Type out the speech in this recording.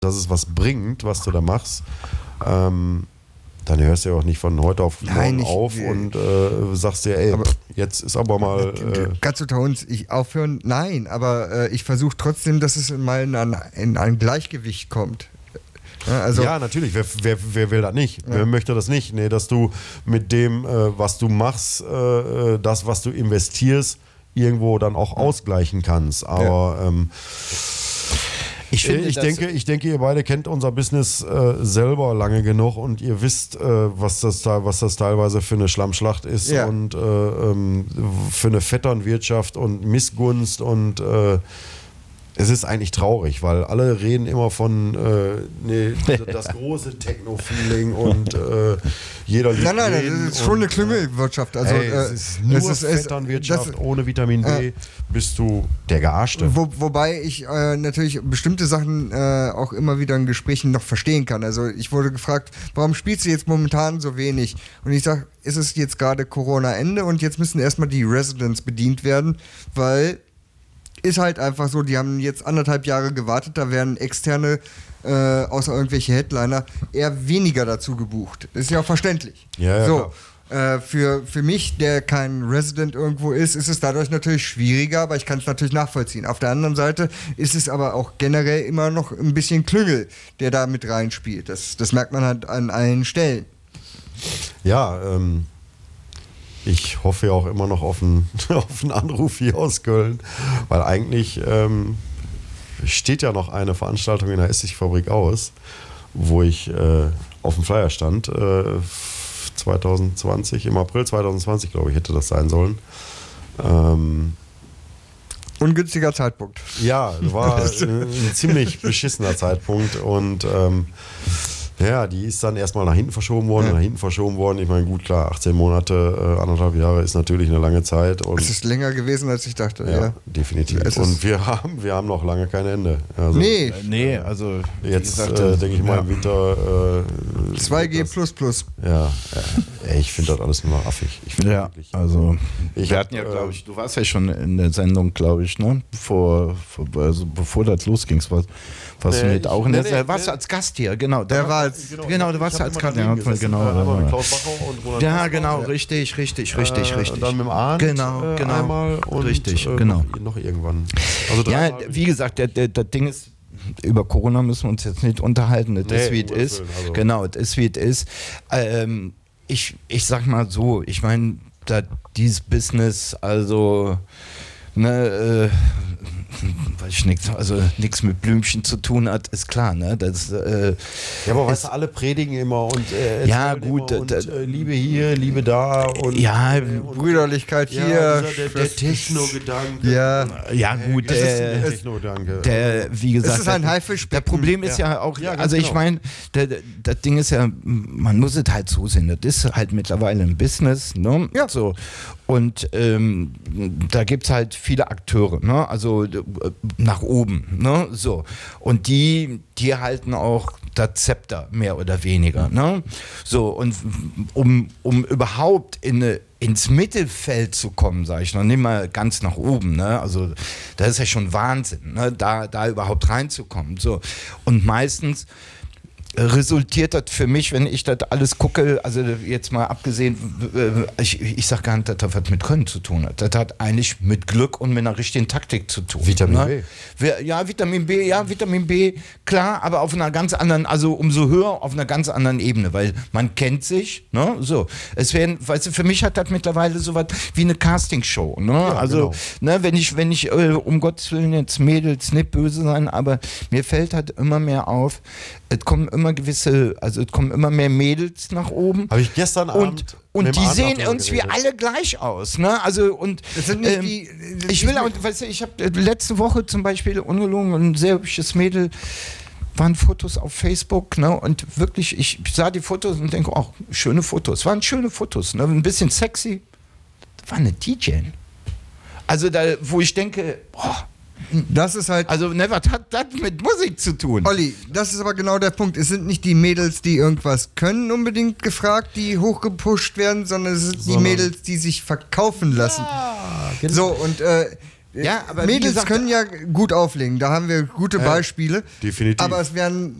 dass es was bringt, was du da machst, dann hörst du ja auch nicht von heute auf morgen auf und sagst dir, ey, jetzt ist aber mal... Ganz unter uns, aufhören? Nein, aber ich versuche trotzdem, dass es mal in ein Gleichgewicht kommt. Ja, natürlich. Wer will das nicht? Ja. Wer möchte das nicht? Nee, dass du mit dem, was du machst, das, was du investierst, irgendwo dann auch ausgleichen kannst. Aber ich denke, ihr beide kennt unser Business selber lange genug und ihr wisst, was das teilweise für eine Schlammschlacht ist und für eine Vetternwirtschaft und Missgunst und es ist eigentlich traurig, weil alle reden immer von das große Techno-Feeling und jeder liebt Nein, das ist schon eine Klüngelwirtschaft. Also, es ist nur Vetternwirtschaft, ohne Vitamin B bist du der Gearschte. Wobei ich natürlich bestimmte Sachen auch immer wieder in Gesprächen noch verstehen kann. Also ich wurde gefragt, warum spielst du jetzt momentan so wenig? Und ich sage, es ist jetzt gerade Corona-Ende und jetzt müssen erstmal die Residents bedient werden, weil ist halt einfach so, die haben jetzt 1,5 Jahre gewartet, da werden externe, außer irgendwelche Headliner, eher weniger dazu gebucht. Das ist ja auch verständlich. Ja, so, für mich, der kein Resident irgendwo ist es dadurch natürlich schwieriger, aber ich kann es natürlich nachvollziehen. Auf der anderen Seite ist es aber auch generell immer noch ein bisschen Klüngel, der da mit reinspielt. Das merkt man halt an allen Stellen. Ja, ich hoffe ja auch immer noch auf einen Anruf hier aus Köln, weil eigentlich steht ja noch eine Veranstaltung in der Essigfabrik aus, wo ich auf dem Flyer stand, 2020, im April 2020, glaube ich, hätte das sein sollen. Ungünstiger Zeitpunkt. Ja, war ein ziemlich beschissener Zeitpunkt und ja, die ist dann erstmal nach hinten verschoben worden. Ich meine, gut, klar, 18 Monate, 1,5 Jahre ist natürlich eine lange Zeit. Und es ist länger gewesen, als ich dachte. Ja, definitiv. Und wir haben noch lange kein Ende. Also, nee, also jetzt denke ich mal im Winter 2G++. Ja, ich finde das alles nur noch affig. Also wir hatten ja, glaube ich, du warst ja schon in der Sendung, glaube ich, ne? Bevor das losging, was du nicht auch in der warst du als Gast hier, genau. Der war als Genau, du warst als Gast. Genau. Mit Klaus Bacher und Roland. Ja, genau, richtig. Und dann mit dem Arndt genau. einmal und richtig, genau. Noch irgendwann. Also ja, wie gesagt, das Ding ist, über Corona müssen wir uns jetzt nicht unterhalten. Das ist, wie es ist. Also. Genau, das ist, wie es ist. Ich sag mal so, ich meine, dieses Business, also weil ich nichts mit Blümchen zu tun hat, ist klar, ne? Das, ja, aber weißt du, alle predigen immer und ja, gut, immer und Liebe hier, Liebe da und Brüderlichkeit hier, der Techno-Gedanke. Ja, gut, der Techno-Gedanke. Wie gesagt, das ist ein Haifischbecken. Der Problem ist ja auch, also genau. Ich meine, das Ding ist ja, man muss es halt so sehen, das ist halt mittlerweile ein Business, ne? Ja. So. Und da gibt es halt viele Akteure, ne? Also nach oben, ne? So. Und die halten auch das Zepter, mehr oder weniger, ne? So, und um überhaupt ins Mittelfeld zu kommen, sage ich noch nicht mal ganz nach oben, ne? Also das ist ja schon Wahnsinn, ne? Da überhaupt reinzukommen. So. Und meistens resultiert das für mich, wenn ich das alles gucke, also jetzt mal abgesehen, ich sag gar nicht, dass das was mit Können zu tun hat. Das hat eigentlich mit Glück und mit einer richtigen Taktik zu tun. Vitamin B. Ja, Vitamin B, klar, aber auf einer ganz anderen, also umso höher auf einer ganz anderen Ebene, weil man kennt sich, ne, so. Es werden, weißt du, für mich hat das mittlerweile so was wie eine Castingshow, ne, ja, also, genau. Ne, wenn ich um Gottes Willen jetzt Mädels nicht böse sein, aber mir fällt halt immer mehr auf, es kommen immer mehr Mädels nach oben. Habe ich gestern Abend. Und die sehen irgendwie alle gleich aus, ne? Also und das sind nicht ich habe letzte Woche zum Beispiel ungelogen ein sehr hübsches Mädel. Waren Fotos auf Facebook, ne? Und wirklich, ich sah die Fotos und denke, oh, schöne Fotos. Waren schöne Fotos, ne? Ein bisschen sexy. Das war eine DJ. Also da, wo ich denke, boah. Das ist halt. Also, was hat das mit Musik zu tun? Olli, das ist aber genau der Punkt. Es sind nicht die Mädels, die irgendwas können, unbedingt gefragt, die hochgepusht werden, sondern es sind die Mädels, die sich verkaufen lassen. Ja, genau. So, und Ja, aber Mädels wie gesagt, können ja gut auflegen, da haben wir gute Beispiele. Definitiv. Aber es werden